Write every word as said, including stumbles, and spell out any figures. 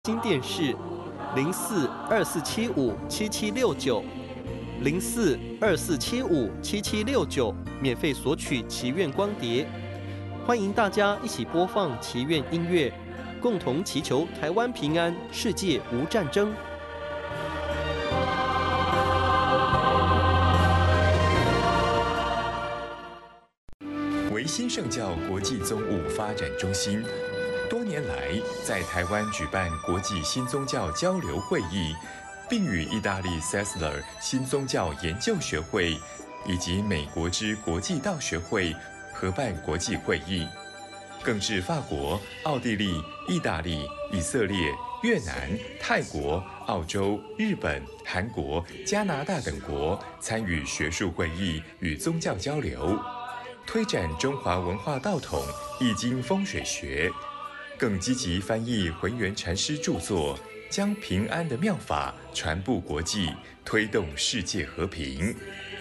新电视零四二四七五七七六九零四二四七五七七六九免费索取祈愿光碟，欢迎大家一起播放祈愿音乐，共同祈求台湾平安，世界无战争。 维新圣教国际宗务发展中心多年来在台湾举办国际新宗教交流会议，并与意大利 Sessler 新宗教研究学会以及美国之国际道学会合办国际会议，更至法国、奥地利、意大利、以色列、越南、泰国、澳洲、日本、韩国、加拿大等国参与学术会议与宗教交流，推展中华文化道统、易经风水学，更积极翻译浑元禅师著作，将平安的妙法传布国际，推动世界和平。